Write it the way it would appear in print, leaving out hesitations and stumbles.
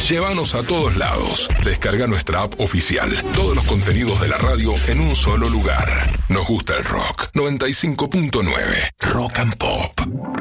Llévanos a todos lados. Descarga nuestra app oficial. Todos los contenidos de la radio en un solo lugar. Nos gusta el rock. 95.9 Rock and Pop.